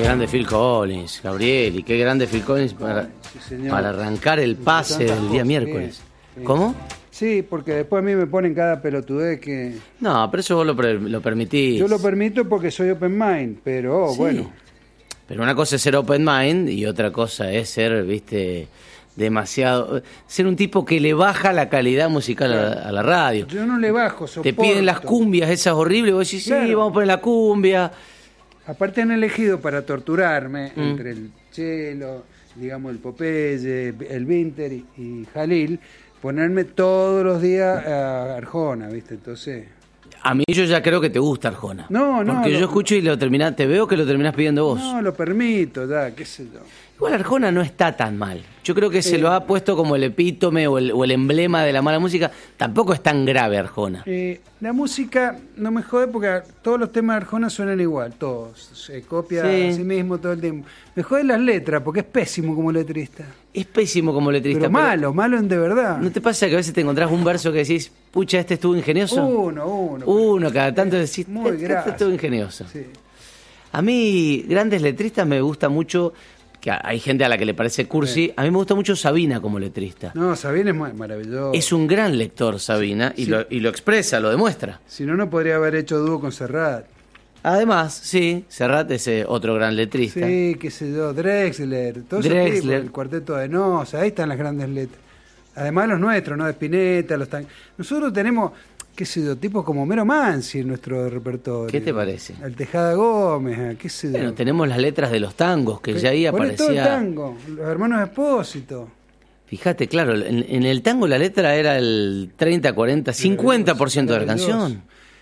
grande Phil Collins, Gabriel, y qué grande Phil Collins para arrancar el pase del día miércoles. Sí. ¿Cómo? Sí, porque después a mí me ponen cada pelotudez que... No, pero eso vos lo permitís. Yo lo permito porque soy open mind, pero Sí. bueno. Pero una cosa es ser open mind y otra cosa es ser, viste, demasiado... Ser un tipo que le baja la calidad musical a la radio. Yo no le bajo, soporto. Te piden las cumbias esas horribles, vos decís, sí, Claro. vamos a poner la cumbia. Aparte han elegido para torturarme entre el Chelo, digamos el Popeye, el Vinter y Jalil, ponerme todos los días a Arjona, ¿viste? Entonces... A mí yo ya creo que te gusta Arjona. No, Porque yo escucho y te veo que lo terminás pidiendo vos. No, lo permito, ya, qué sé yo. Igual Arjona no está tan mal. Yo creo que se lo ha puesto como el epítome o el emblema de la mala música. Tampoco es tan grave Arjona. La música no me jode porque todos los temas de Arjona suenan igual, todos. Se copia Sí. a sí mismo todo el tiempo. Me jode las letras porque es pésimo como letrista. Es pésimo como letrista. Pero malo en de verdad. ¿No te pasa que a veces te encontrás un verso que decís, pucha, este estuvo ingenioso? Uno, cada tanto decís, Muy este estuvo ingenioso. Sí. A mí, grandes letristas me gusta mucho, que hay gente a la que le parece cursi, a mí me gusta mucho Sabina como letrista. No, Sabina es maravilloso. Es un gran lector Sabina Sí. y lo expresa, lo demuestra. Si no, no podría haber hecho dúo con Serrat. Además, sí, Serrat es otro gran letrista. Sí, qué sé yo, Drexler, todo Drexler. el cuarteto de Nos, ahí están las grandes letras. Además los nuestros, ¿no? De Spinetta, nosotros tenemos, qué sé yo, tipos como Mero Mansi en nuestro repertorio. ¿Qué te parece? El Tejada Gómez, qué sé yo. Bueno, tenemos las letras de los tangos, que ya ahí Pone todo el aparecía... tango, los hermanos Espósito. Fíjate, claro, en el tango la letra era el 30, 40, 50% de la canción.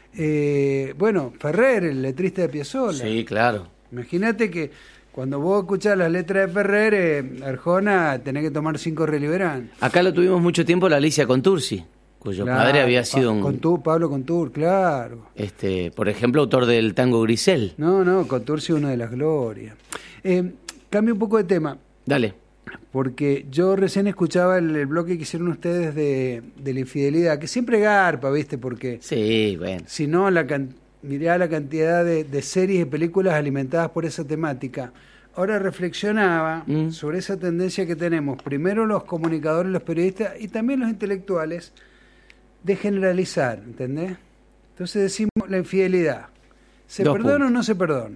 Bueno, Ferrer, el letrista de Piazzolla. Sí, claro. Imagínate que cuando vos escuchás las letras de Ferrer, Arjona, tenés que tomar 5 Reliberán. Acá lo tuvimos mucho tiempo la Alicia Contursi, cuyo padre había sido Pablo Contur, claro. por ejemplo, autor del tango Grisel. No, Contursi una de las glorias. Cambio un poco de tema, Dale. porque yo recién escuchaba el bloque que hicieron ustedes de la infidelidad, que siempre garpa, ¿viste? Porque Sí, bueno. si no, mirá la cantidad de series y películas alimentadas por esa temática. Ahora reflexionaba sobre esa tendencia que tenemos, primero los comunicadores, los periodistas y también los intelectuales, de generalizar, ¿entendés? Entonces decimos la infidelidad. ¿Se Dos perdona puntos. o no se perdona?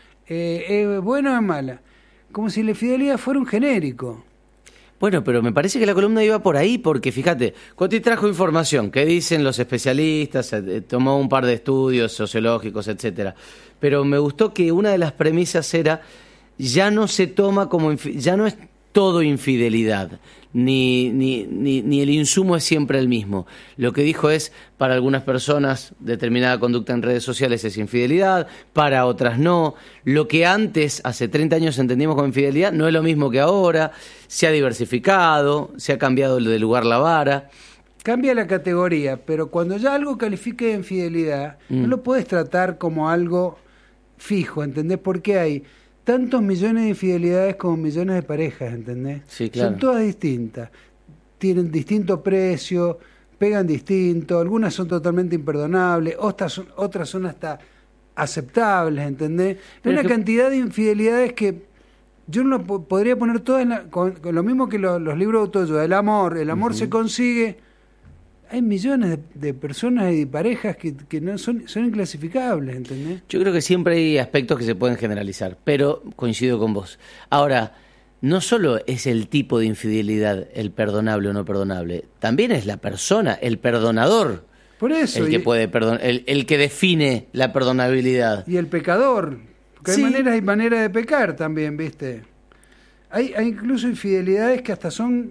¿Es buena o es mala? Como si la infidelidad fuera un genérico. Bueno, pero me parece que la columna iba por ahí, porque fíjate, Coti trajo información, ¿qué dicen los especialistas? Tomó un par de estudios sociológicos, etcétera. Pero me gustó que una de las premisas era, ya no se toma como, ya no es todo infidelidad, ni el insumo es siempre el mismo. Lo que dijo es, para algunas personas determinada conducta en redes sociales es infidelidad, para otras no. Lo que antes, hace 30 años entendimos como infidelidad, no es lo mismo que ahora. Se ha diversificado, se ha cambiado de lugar la vara. Cambia la categoría, pero cuando ya algo califique de infidelidad, no lo puedes tratar como algo fijo, ¿entendés? Porque hay tantos millones de infidelidades como millones de parejas, ¿entendés? Sí, claro. Son todas distintas, tienen distinto precio, pegan distinto, algunas son totalmente imperdonables, otras son hasta aceptables, ¿entendés? Hay una cantidad de infidelidades que yo no podría poner todas con lo mismo que los libros de autoayuda. El amor se consigue. Hay millones de personas y de parejas que no son inclasificables, ¿entendés? Yo creo que siempre hay aspectos que se pueden generalizar, pero coincido con vos. Ahora, no solo es el tipo de infidelidad el perdonable o no perdonable, también es la persona, el perdonador, Por eso. el que puede perdonar, el que define la perdonabilidad. Y el pecador. Porque Sí. hay maneras de pecar también, ¿viste? Hay incluso infidelidades que hasta son,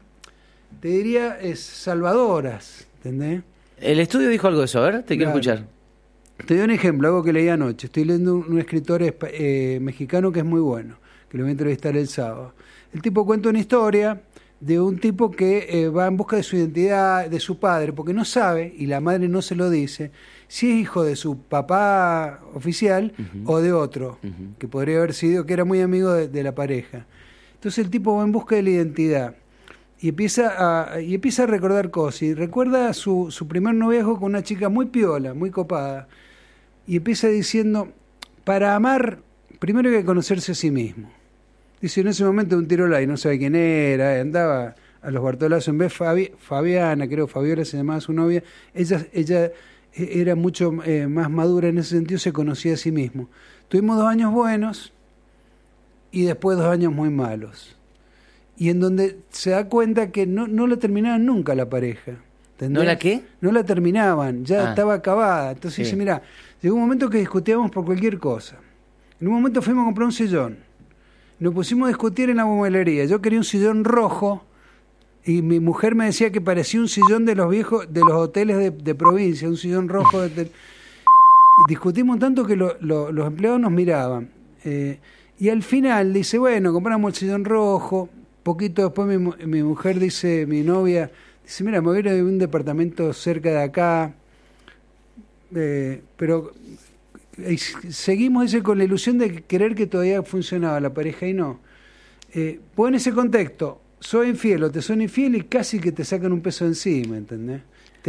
te diría, salvadoras, ¿entendés? El estudio dijo algo de eso, a ver, te quiero Claro. escuchar. Te doy un ejemplo, algo que leí anoche. Estoy leyendo un escritor mexicano que es muy bueno, que lo voy a entrevistar el sábado. El tipo cuenta una historia de un tipo que va en busca de su identidad, de su padre, porque no sabe, y la madre no se lo dice, si es hijo de su papá oficial o de otro, que podría haber sido, que era muy amigo de la pareja. Entonces el tipo va en busca de la identidad y empieza a recordar cosas. Y recuerda su primer noviazgo con una chica muy piola, muy copada. Y empieza diciendo, para amar primero hay que conocerse a sí mismo. Dice, en ese momento un tirolay, no sabe quién era, andaba a los Bartolazos, en vez Fabiana, creo, Fabiola se llamaba su novia, ella era mucho más madura en ese sentido, se conocía a sí mismo. Tuvimos 2 años buenos y después 2 años muy malos. Y en donde se da cuenta que no la terminaban nunca la pareja. ¿Entendés? ¿No la qué? No la terminaban, ya estaba acabada. Entonces dice, mirá, llegó un momento que discutíamos por cualquier cosa. En un momento fuimos a comprar un sillón. Nos pusimos a discutir en la mueblería. Yo quería un sillón rojo y mi mujer me decía que parecía un sillón de los viejos, de los hoteles de provincia, un sillón rojo. Discutimos tanto que los empleados nos miraban. Y al final dice, bueno, compramos el sillón rojo. Poquito después mi mujer dice, mi novia, dice, mira, me voy a ir a un departamento cerca de acá. Pero seguimos dice, con la ilusión de querer que todavía funcionaba la pareja y no. Vos en ese contexto, soy infiel o te son infiel y casi que te sacan un peso encima, ¿entendés?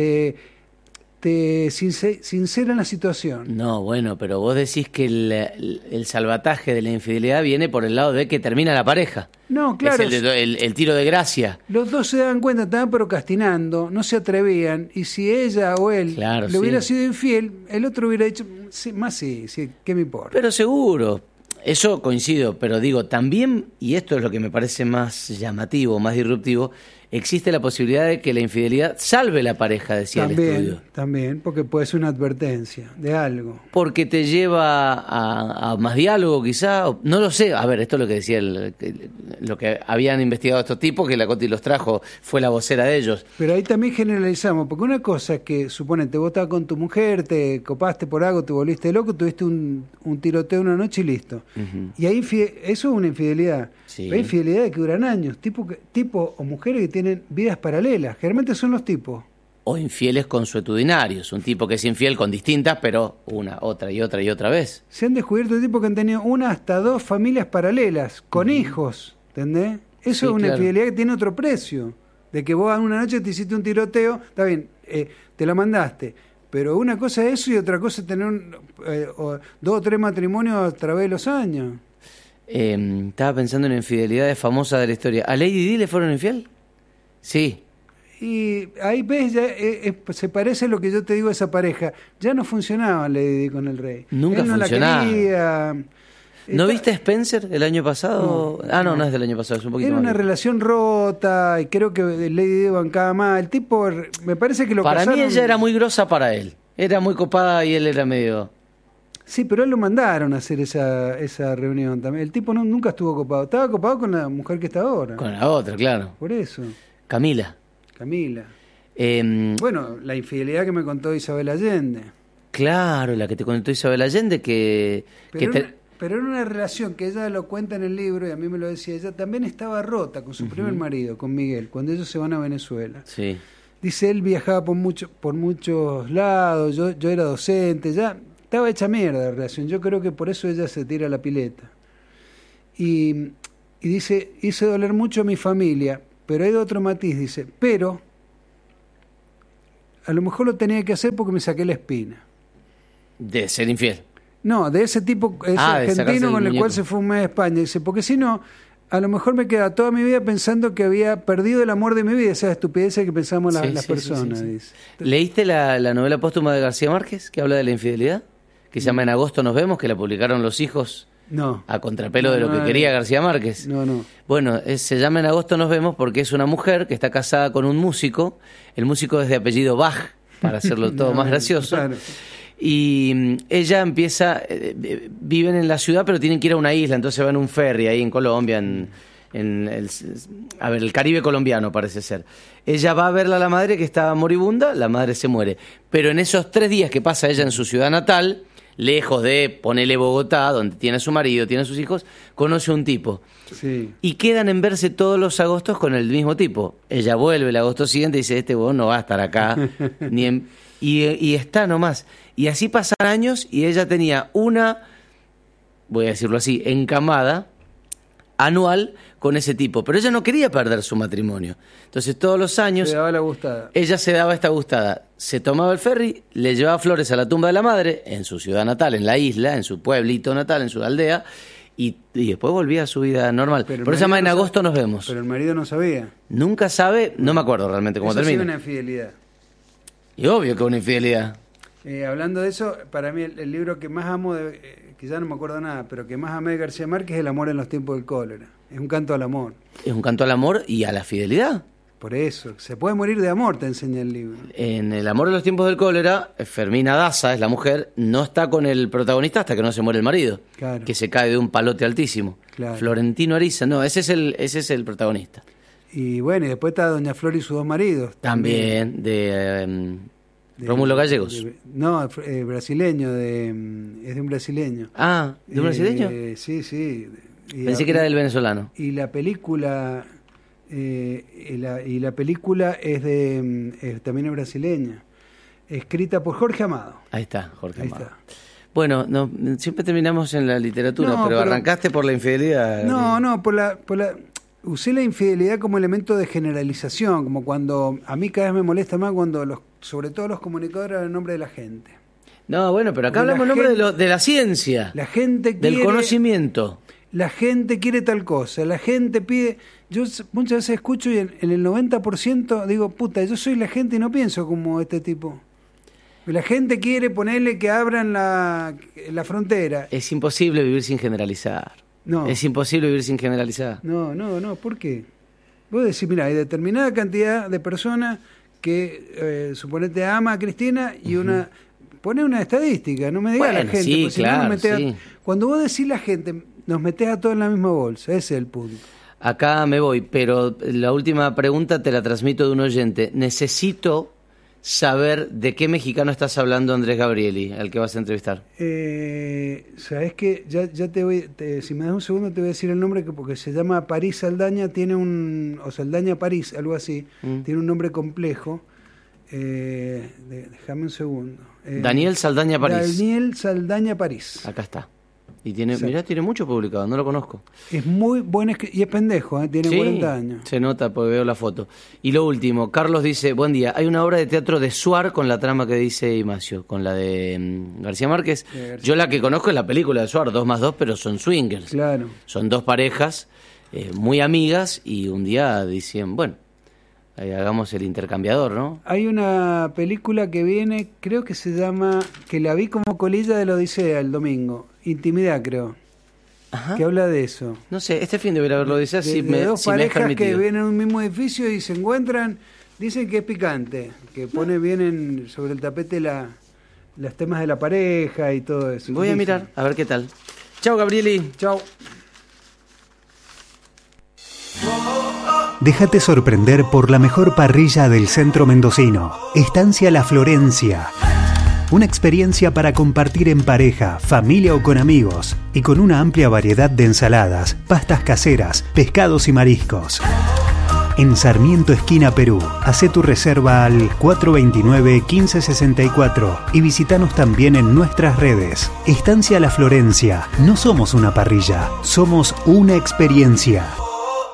Te sinceran la situación. No, bueno, pero vos decís que el salvataje de la infidelidad viene por el lado de que termina la pareja. No, claro. Es el tiro de gracia. Los dos se daban cuenta, estaban procrastinando, no se atrevían, y si ella o él le hubiera sido infiel, el otro hubiera dicho, sí, más sí, ¿qué me importa? Pero seguro, eso coincido, pero digo, también, y esto es lo que me parece más llamativo, más disruptivo, existe la posibilidad de que la infidelidad salve la pareja, decía el estudio. También, porque puede ser una advertencia de algo. Porque te lleva a más diálogo, quizá, no lo sé. A ver, esto es lo que decía lo que habían investigado estos tipos, que la Coti los trajo, fue la vocera de ellos. Pero ahí también generalizamos, porque una cosa es que, suponete, vos estabas con tu mujer, te copaste por algo, te volviste loco, tuviste un tiroteo una noche y listo. Uh-huh. Y ahí eso es una infidelidad. Sí. Pero hay infidelidades que duran años, tipo o mujeres que tienen vidas paralelas, generalmente son los tipos. O infieles consuetudinarios, un tipo que es infiel con distintas, pero una, otra y otra y otra vez. Se han descubierto tipos que han tenido 1 hasta 2 familias paralelas, con hijos, ¿entendés? Eso es una infidelidad que tiene otro precio. De que vos una noche te hiciste un tiroteo, está bien, te lo mandaste, pero una cosa es eso y otra cosa es tener 2 o 3 matrimonios a través de los años. Estaba pensando en infidelidades famosas de la historia. ¿A Lady Di le fueron infiel? Sí. Y ahí ves, ya, se parece a lo que yo te digo de esa pareja. Ya no funcionaba Lady Di con el rey. Nunca funcionaba. La quería. ¿No viste Spencer el año pasado? No es del año pasado, es un poquito Era más una bien. Relación rota y creo que Lady Di bancaba más. El tipo, me parece que lo Para casaron... mí ella era muy grosa para él. Era muy copada y él era medio... Sí, pero él lo mandaron a hacer esa reunión también. El tipo nunca estuvo copado. Estaba copado con la mujer que está ahora. Con la otra, claro. Por eso. Camila. Bueno, la infidelidad que me contó Isabel Allende. Claro, la que te contó Isabel Allende, Pero era una relación que ella lo cuenta en el libro, y a mí me lo decía ella, también estaba rota con su primer marido, con Miguel, cuando ellos se van a Venezuela. Sí. Dice, él viajaba por muchos lados, yo era docente, ya estaba hecha mierda la relación. Yo creo que por eso ella se tira a la pileta. Y dice, hice doler mucho a mi familia, pero hay otro matiz, dice, pero a lo mejor lo tenía que hacer porque me saqué la espina. De ser infiel. No, de ese tipo, ese argentino con el cual se fue un mes a España. Dice, porque si no, a lo mejor me queda toda mi vida pensando que había perdido el amor de mi vida, esa estupidez que pensamos las personas. Sí. Dice. ¿Leíste la novela póstuma de García Márquez que habla de la infidelidad? Que se llama En agosto nos vemos, que la publicaron los hijos. No. A contrapelo de lo que quería García Márquez. No. Bueno, se llama En agosto nos vemos porque es una mujer que está casada con un músico. El músico es de apellido Bach, para hacerlo todo más gracioso. Claro. Y ella empieza, viven en la ciudad pero tienen que ir a una isla, entonces van en un ferry ahí en Colombia, en el Caribe colombiano parece ser. Ella va a verla a la madre que está moribunda, la madre se muere. Pero en esos 3 días que pasa ella en su ciudad natal, lejos de ponele Bogotá, donde tiene a su marido, tiene a sus hijos, conoce a un tipo. Sí. Y quedan en verse todos los agostos con el mismo tipo. Ella vuelve el agosto siguiente y dice, este huevón no va a estar acá, y está nomás. Y así pasan años y ella tenía una, voy a decirlo así, encamada anual con ese tipo. Pero ella no quería perder su matrimonio. Entonces todos los años Se daba la gustada. ella se daba esta gustada. Se tomaba el ferry, le llevaba flores a la tumba de la madre, en su ciudad natal, en la isla, en su pueblito natal, en su aldea, y después volvía a su vida normal. Pero el Por eso marido en no agosto nos vemos. Pero el marido no sabía. Nunca sabe, no me acuerdo realmente cómo Eso sí termina. una infidelidad. Y obvio que una infidelidad. Hablando de eso, para mí el libro que más amo, que ya no me acuerdo nada, pero que más amé de García Márquez es El amor en los tiempos del cólera. Es un canto al amor. Es un canto al amor y a la fidelidad. Por eso, se puede morir de amor, te enseña el libro. En El amor de los tiempos del cólera, Fermina Daza, es la mujer, no está con el protagonista hasta que no se muere el marido, Claro. que se cae de un palote altísimo. Claro. Florentino Ariza, no, ese es el protagonista. Y bueno, y después está Doña Flor y sus dos maridos. También de Rómulo Gallegos. No, brasileño, es de un brasileño. Ah, ¿de un brasileño? Sí, sí. Pensé que era del venezolano. Y la película y la película es también es brasileña, escrita por Jorge Amado. Ahí está, Jorge Ahí Amado. está. Bueno, no, siempre terminamos en la literatura, No, pero pero- arrancaste por la infidelidad. No, usé la infidelidad como elemento de generalización, como cuando a mí cada vez me molesta más cuando sobre todo los comunicadores hablan en nombre de la gente. No, bueno, pero acá Porque hablamos en la nombre gente- de la ciencia, La gente del quiere, conocimiento. la gente quiere tal cosa, la gente pide. Yo muchas veces escucho y en el 90% digo, puta, yo soy la gente y no pienso como este tipo. La gente quiere ponerle que abran la frontera. Es imposible vivir sin generalizar. No. Es imposible vivir sin generalizar. No, ¿por qué? Vos decís, mira, hay determinada cantidad de personas que, suponete, ama a Cristina y pone una estadística, no me digas Bueno, la gente. sí, porque si no claro, nos metés sí. Cuando vos decís la gente, nos metés a todos en la misma bolsa, ese es el punto. Acá me voy, pero la última pregunta te la transmito de un oyente. Necesito saber de qué mexicano estás hablando, Andrés Gabrieli, al que vas a entrevistar. ¿Sabés qué? Ya te voy, si me das un segundo te voy a decir el nombre, porque se llama París Saldaña, o Saldaña París, algo así, tiene un nombre complejo. Déjame un segundo. Daniel Saldaña París. Daniel Saldaña París. Acá está. Y tiene, Exacto. mirá, tiene mucho publicado, no lo conozco. Es muy buen y es pendejo, tiene Sí, 40 años. se nota porque veo la foto. Y lo último, Carlos dice, buen día, hay una obra de teatro de Suar con la trama que dice Ignacio, con la de García Márquez. García. Yo la que conozco es la película de Suar, 2 más 2, pero son swingers. Claro. Son dos parejas muy amigas y un día decían, bueno, hagamos el intercambiador, ¿no? Hay una película que viene, creo que se llama, que la vi como colilla de la Odisea el domingo, Intimidad creo, Ajá. que habla de eso. No sé, este fin de verlo, dice así, de dos si me es parejas que permitido. viven en un mismo edificio y se encuentran, dicen que es picante, que pone bien sobre el tapete los temas de la pareja y todo eso. Voy a Dicen. mirar, a ver qué tal. Chao, Gabrieli. Chao. Déjate sorprender por la mejor parrilla del centro mendocino. Estancia La Florencia. Una experiencia para compartir en pareja, familia o con amigos. Y con una amplia variedad de ensaladas, pastas caseras, pescados y mariscos. En Sarmiento, esquina Perú. Hacé tu reserva al 429-1564 y visítanos también en nuestras redes. Estancia La Florencia. No somos una parrilla, somos una experiencia.